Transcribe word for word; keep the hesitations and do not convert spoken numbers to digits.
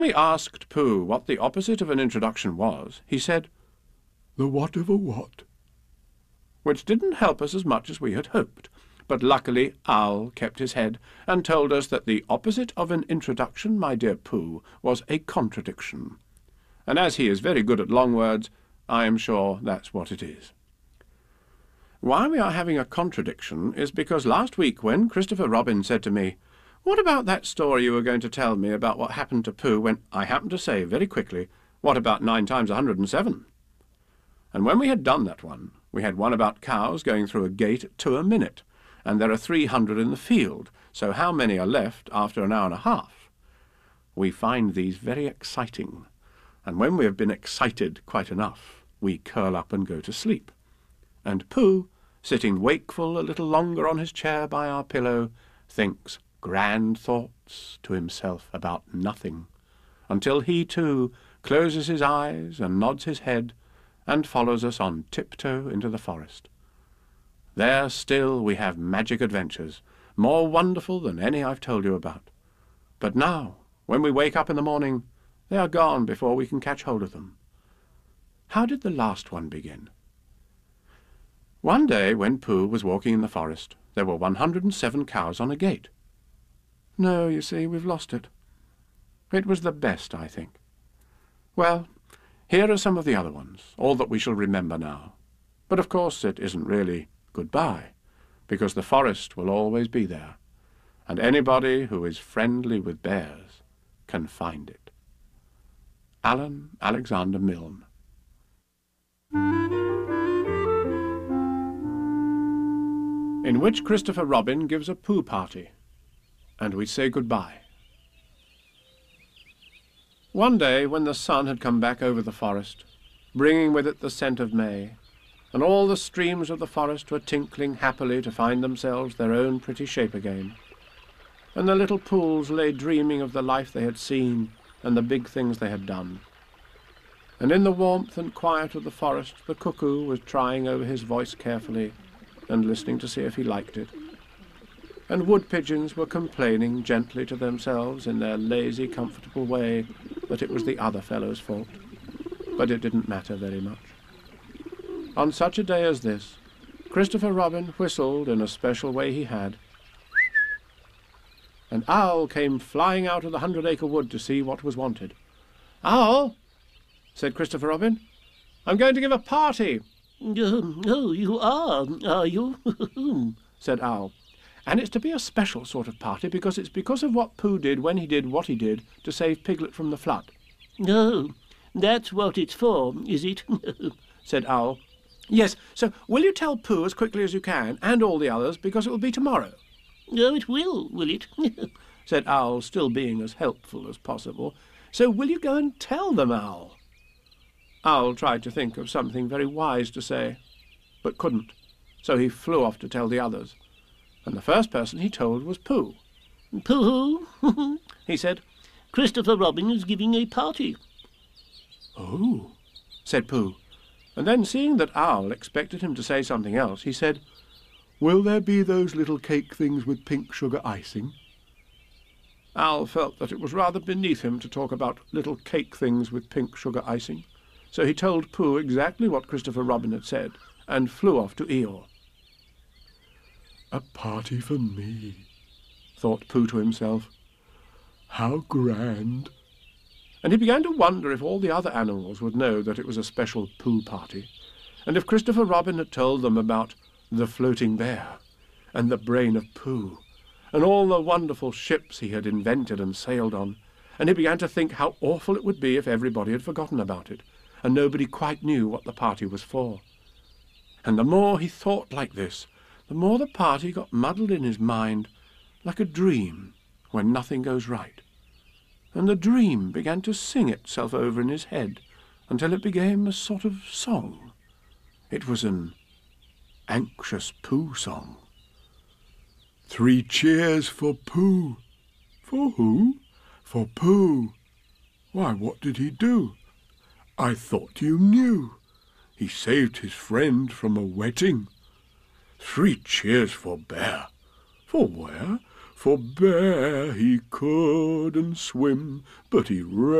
We asked Pooh what the opposite of an introduction was. He said, "The what of a what?" which didn't help us as much as we had hoped. But luckily Owl kept his head and told us that the opposite of an introduction, my dear Pooh, was a contradiction. And as he is very good at long words, I am sure that's what it is. Why we are having a contradiction is because last week when Christopher Robin said to me, "What about that story you were going to tell me about what happened to Pooh when," I happened to say very quickly, "What about nine times a hundred and seven?" And when we had done that one, we had one about cows going through a gate at two a minute, and there are three hundred in the field, so how many are left after an hour and a half? We find these very exciting, and when we have been excited quite enough, we curl up and go to sleep. And Pooh, sitting wakeful a little longer on his chair by our pillow, thinks grand thoughts to himself about nothing, until he too closes his eyes and nods his head and follows us on tiptoe into the forest. There still we have magic adventures, more wonderful than any I've told you about. But now, when we wake up in the morning, they are gone before we can catch hold of them. How did the last one begin? One day when Pooh was walking in the forest, there were one hundred and seven cows on a gate. No, you see, we've lost it. It was the best, I think. Well, here are some of the other ones, all that we shall remember now. But of course it isn't really goodbye, because the forest will always be there, and anybody who is friendly with bears can find it. Alan Alexander Milne. In which Christopher Robin gives a Pooh party, and we say goodbye. One day, when the sun had come back over the forest, bringing with it the scent of May, and all the streams of the forest were tinkling happily to find themselves their own pretty shape again, and the little pools lay dreaming of the life they had seen and the big things they had done, and in the warmth and quiet of the forest the cuckoo was trying over his voice carefully and listening to see if he liked it, and wood-pigeons were complaining gently to themselves in their lazy, comfortable way that it was the other fellow's fault, but it didn't matter very much. On such a day as this, Christopher Robin whistled in a special way he had, and Owl came flying out of the hundred-acre wood to see what was wanted. "Owl," said Christopher Robin, "I'm going to give a party." Oh, oh, you are, are you? said Owl. "And it's to be a special sort of party, because it's because of what Pooh did when he did what he did to save Piglet from the flood." Oh, that's what it's for, is it? said Owl. "Yes, so will you tell Pooh as quickly as you can, and all the others, because it will be tomorrow?" Oh, it will, will it? said Owl, still being as helpful as possible. "So will you go and tell them, Owl?" Owl tried to think of something very wise to say, but couldn't, so he flew off to tell the others, and the first person he told was Pooh. "Pooh," he said, "Christopher Robin is giving a party." "Oh," said Pooh, and then seeing that Owl expected him to say something else, he said, "Will there be those little cake things with pink sugar icing?" Owl felt that it was rather beneath him to talk about little cake things with pink sugar icing, so he told Pooh exactly what Christopher Robin had said, and flew off to Eeyore. "A party for me," thought Pooh to himself. "How grand!" And he began to wonder if all the other animals would know that it was a special Pooh party, and if Christopher Robin had told them about the floating bear, and the brain of Pooh, and all the wonderful ships he had invented and sailed on, and he began to think how awful it would be if everybody had forgotten about it, and nobody quite knew what the party was for. And the more he thought like this, the more the party got muddled in his mind, like a dream when nothing goes right. And the dream began to sing itself over in his head until it became a sort of song. It was an anxious Pooh song. "Three cheers for Pooh." "For who?" "For Pooh." "Why, what did he do?" "I thought you knew. He saved his friend from a wetting." "Three cheers for Bear." "For where?" For Bear he couldn't swim, but he